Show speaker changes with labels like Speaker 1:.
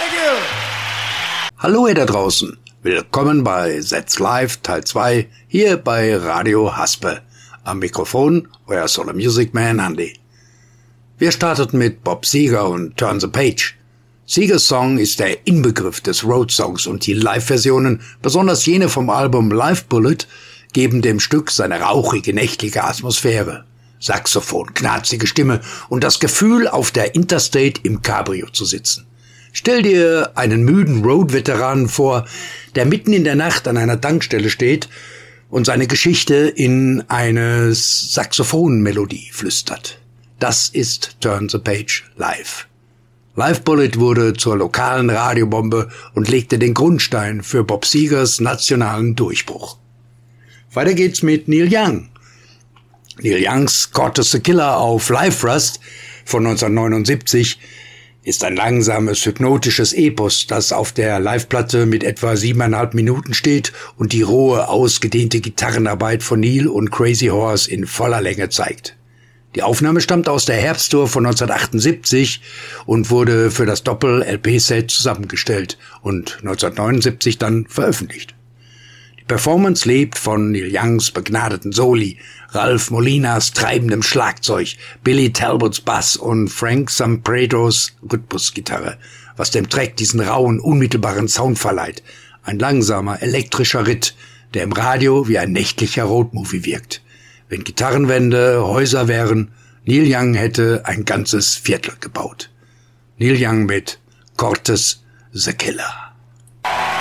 Speaker 1: Hallo ihr da draußen, willkommen bei That's Live Teil 2 hier bei Radio Haspe. Am Mikrofon euer Solar Music Man Andy. Wir starteten mit Bob Seger und Turn the Page. Segers Song ist der Inbegriff des Road-Songs und die Live-Versionen, besonders jene vom Album Live Bullet, geben dem Stück seine rauchige, nächtliche Atmosphäre. Saxophon, knarzige Stimme und das Gefühl, auf der Interstate im Cabrio zu sitzen. Stell dir einen müden Road-Veteranen vor, der mitten in der Nacht an einer Tankstelle steht und seine Geschichte in eine Saxophonmelodie flüstert. Das ist Turn the Page live. Live Bullet wurde zur lokalen Radiobombe und legte den Grundstein für Bob Segers nationalen Durchbruch. Weiter geht's mit Neil Young. Neil Youngs Cortes the Killer auf Live Rust von 1979 ist ein langsames, hypnotisches Epos, das auf der Liveplatte mit etwa 7,5 Minuten steht und die rohe, ausgedehnte Gitarrenarbeit von Neil und Crazy Horse in voller Länge zeigt. Die Aufnahme stammt aus der Herbsttour von 1978 und wurde für das Doppel-LP-Set zusammengestellt und 1979 dann veröffentlicht. Die Performance lebt von Neil Youngs begnadeten Soli, Ralph Molinas treibendem Schlagzeug, Billy Talbots Bass und Frank Zampredos Rhythmusgitarre, was dem Track diesen rauen, unmittelbaren Sound verleiht. Ein langsamer, elektrischer Ritt, der im Radio wie ein nächtlicher Roadmovie wirkt. Wenn Gitarrenwände Häuser wären, Neil Young hätte ein ganzes Viertel gebaut. Neil Young mit Cortes the Killer.